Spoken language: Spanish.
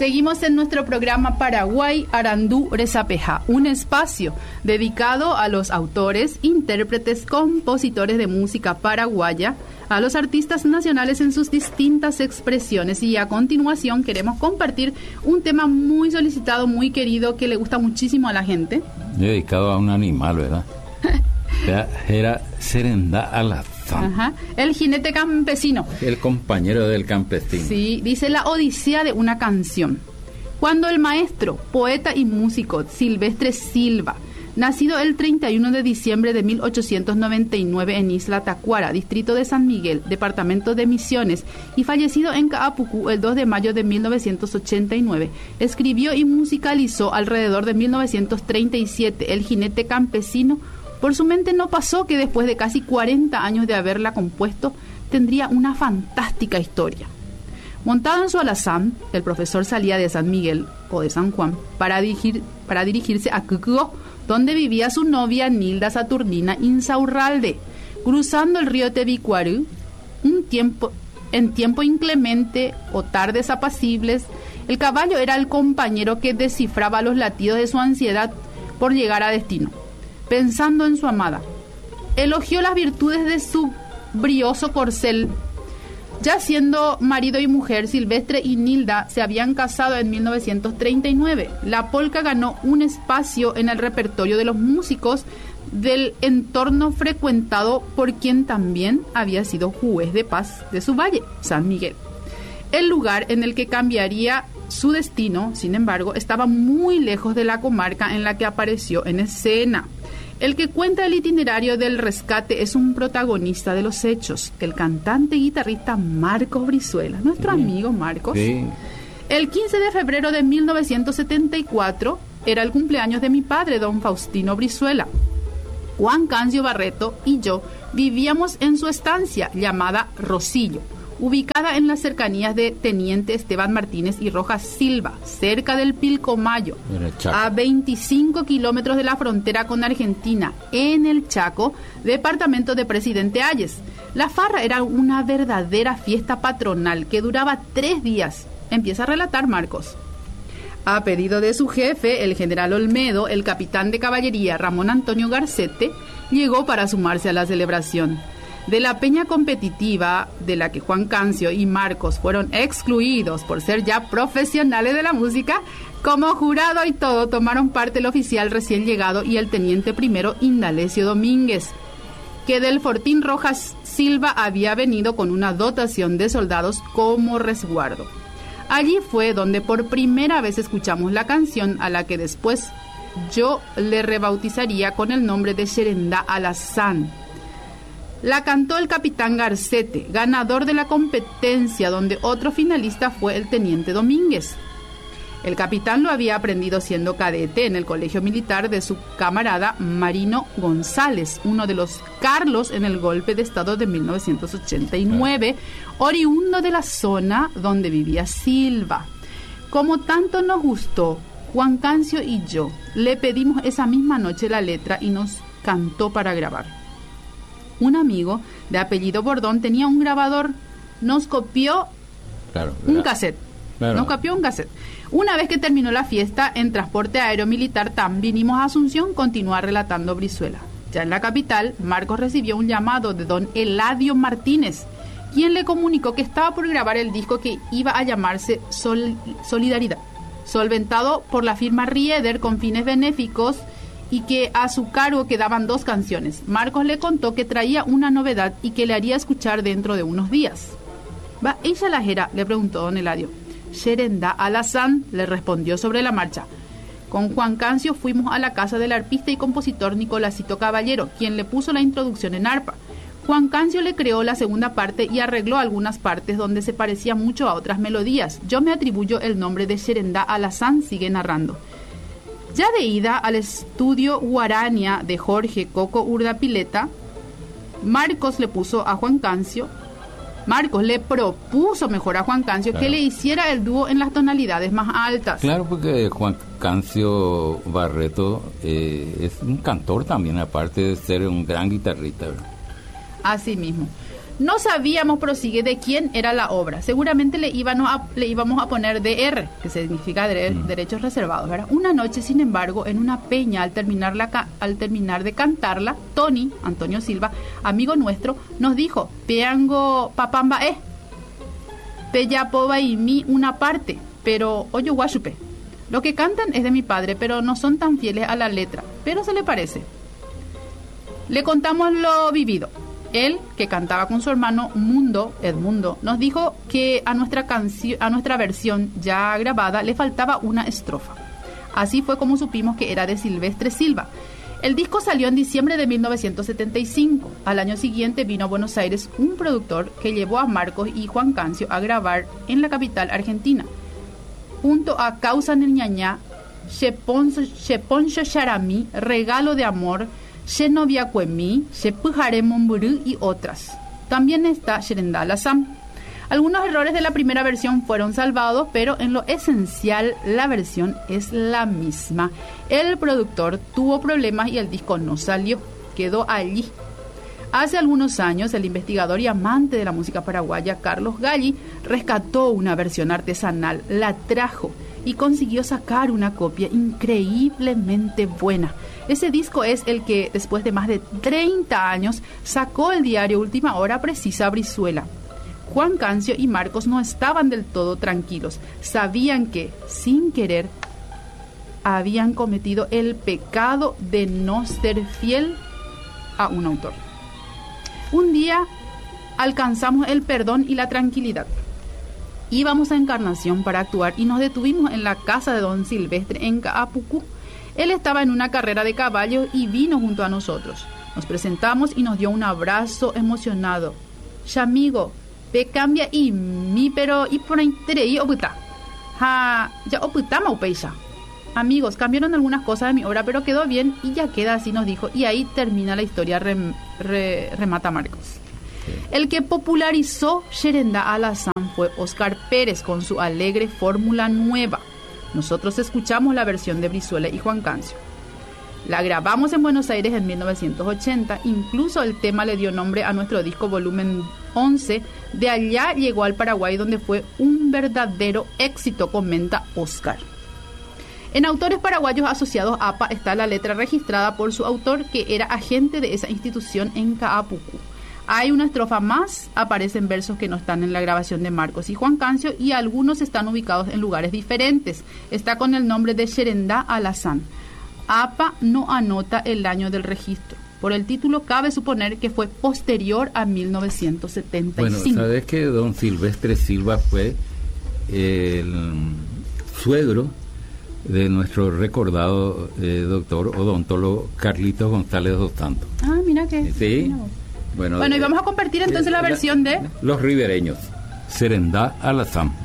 Seguimos en nuestro programa Paraguay Arandú Rezapeja, un espacio dedicado a los autores, intérpretes, compositores de música paraguaya, a los artistas nacionales en sus distintas expresiones. Y a continuación queremos compartir un tema muy solicitado, muy querido, que le gusta muchísimo a la gente. Dedicado a un animal, ¿verdad? Era Sherendá Alazán. Ajá. El jinete campesino. El compañero del campesino. Sí, dice la odisea de una canción. Cuando el maestro, poeta y músico Silvestre Silva, nacido el 31 de diciembre de 1899 en Isla Tacuara, distrito de San Miguel, departamento de Misiones, y fallecido en Caapucú el 2 de mayo de 1989, escribió y musicalizó alrededor de 1937 El jinete campesino. Por su mente no pasó que después de casi 40 años de haberla compuesto, tendría una fantástica historia. Montado en su alazán, el profesor salía de San Miguel o de San Juan para dirigirse a Cucugó, donde vivía su novia Nilda Saturnina Insaurralde. Cruzando el río Tebicuarú, en tiempo inclemente o tardes apacibles, el caballo era el compañero que descifraba los latidos de su ansiedad por llegar a destino. Pensando en su amada, elogió las virtudes de su brioso corcel. Ya siendo marido y mujer, Silvestre y Nilda se habían casado en 1939. La polca ganó un espacio en el repertorio de los músicos del entorno frecuentado por quien también había sido juez de paz de su valle, San Miguel. El lugar en el que cambiaría su destino, sin embargo, estaba muy lejos de la comarca en la que apareció en escena. El que cuenta el itinerario del rescate es un protagonista de los hechos, el cantante y guitarrista Marcos Brizuela, nuestro amigo Marcos. Sí. El 15 de febrero de 1974 era el cumpleaños de mi padre, don Faustino Brizuela. Juan Cancio Barreto y yo vivíamos en su estancia llamada Rosillo, ubicada en las cercanías de Teniente Esteban Martínez y Rojas Silva, cerca del Pilcomayo, a 25 kilómetros de la frontera con Argentina, en el Chaco, departamento de Presidente Hayes. La farra era una verdadera fiesta patronal que duraba 3 días. Empieza a relatar Marcos. A pedido de su jefe, el general Olmedo, el capitán de caballería Ramón Antonio Garcete llegó para sumarse a la celebración. De la peña competitiva, de la que Juan Cancio y Marcos fueron excluidos por ser ya profesionales de la música, como jurado y todo tomaron parte el oficial recién llegado y el teniente primero Indalecio Domínguez, que del Fortín Rojas Silva había venido con una dotación de soldados como resguardo. Allí fue donde por primera vez escuchamos la canción a la que después yo le rebautizaría con el nombre de Sherendá Alazán. La cantó el capitán Garcete, ganador de la competencia, donde otro finalista fue el teniente Domínguez. El capitán lo había aprendido siendo cadete en el colegio militar de su camarada Marino González, uno de los Carlos en el golpe de estado de 1989, oriundo de la zona donde vivía Silva. Como tanto nos gustó, Juan Cancio y yo le pedimos esa misma noche la letra y nos cantó para grabar. Un amigo de apellido Bordón tenía un grabador, nos copió un cassette. Nos copió un cassette. Una vez que terminó la fiesta, en transporte aéreo militar TAM, vinimos a Asunción, continuó relatando Brizuela. Ya en la capital, Marcos recibió un llamado de don Eladio Martínez, quien le comunicó que estaba por grabar el disco que iba a llamarse Solidaridad, solventado por la firma Rieder con fines benéficos, y que a su cargo quedaban 2 canciones. Marcos le contó que traía una novedad y que le haría escuchar dentro de unos días. ¿Va ella la jera?, le preguntó don Eladio. Sherendá Alazán, le respondió sobre la marcha. Con Juan Cancio fuimos a la casa del arpista y compositor Nicolásito Caballero, quien le puso la introducción en arpa. Juan Cancio le creó la segunda parte y arregló algunas partes donde se parecía mucho a otras melodías. Yo me atribuyo el nombre de Sherendá Alazán, sigue narrando. Ya de ida al estudio Guarania de Jorge Coco Urdapileta, Marcos le propuso a Juan Cancio que le hiciera el dúo en las tonalidades más altas. Claro, porque Juan Cancio Barreto es un cantor también, aparte de ser un gran guitarrista, ¿verdad? Así mismo. No sabíamos, prosigue, de quién era la obra. Seguramente le íbamos a poner DR, que significa derechos reservados, ¿verdad? Una noche, sin embargo, en una peña, al terminar de cantarla, Tony, Antonio Silva, amigo nuestro, nos dijo: Peango papamba Peyapoba y mi una parte, pero oyo guachupe. Lo que cantan es de mi padre, pero no son tan fieles a la letra, pero se le parece. Le contamos lo vivido. Él, que cantaba con su hermano Edmundo, nos dijo que a nuestra versión ya grabada le faltaba una estrofa. Así fue como supimos que era de Silvestre Silva. El disco salió en diciembre de 1975. Al año siguiente vino a Buenos Aires un productor que llevó a Marcos y Juan Cancio a grabar en la capital argentina. Junto a Causa Ñañá, Sheponcho Charamí, Regalo de Amor, Shenovia Cuemí, Shepujare Momburú y otras. También está Sherendá Alazam. Algunos errores de la primera versión fueron salvados, pero en lo esencial la versión es la misma. El productor tuvo problemas y el disco no salió, quedó allí. Hace algunos años, el investigador y amante de la música paraguaya Carlos Galli rescató una versión artesanal, la trajo y consiguió sacar una copia increíblemente buena. Ese disco es el que, después de más de 30 años, sacó el diario Última Hora Precisa Brizuela. Juan Cancio y Marcos no estaban del todo tranquilos. Sabían que, sin querer, habían cometido el pecado de no ser fiel a un autor. Un día alcanzamos el perdón y la tranquilidad. Íbamos a Encarnación para actuar y nos detuvimos en la casa de don Silvestre en Caapucú. Él estaba en una carrera de caballos y vino junto a nosotros. Nos presentamos y nos dio un abrazo emocionado. Chamigo, pe cambia y mi pero y por ahí oputa. Ya oputa maupeisa. Amigos, cambiaron algunas cosas de mi obra, pero quedó bien y ya queda así, nos dijo. Y ahí termina la historia, remata Marcos. El que popularizó Sherendá Alazam fue Oscar Pérez con su alegre fórmula nueva. Nosotros escuchamos la versión de Brizuela y Juan Cancio. La grabamos en Buenos Aires en 1980. Incluso el tema le dio nombre a nuestro disco volumen 11. De allá llegó al Paraguay, donde fue un verdadero éxito, comenta Oscar. En Autores Paraguayos Asociados APA está la letra registrada por su autor, que era agente de esa institución en Caapucú. Hay una estrofa más, aparecen versos que no están en la grabación de Marcos y Juan Cancio y algunos están ubicados en lugares diferentes. Está con el nombre de Sherendá Alazam. APA no anota el año del registro. Por el título cabe suponer que fue posterior a 1975. Bueno, sabes que don Silvestre Silva fue el suegro de nuestro recordado doctor odontólogo Carlitos González dos Santos. Ah, mira que... Sí. Mira. Bueno, y vamos a compartir entonces la versión de... Los Ribereños, Sherendá Alazam.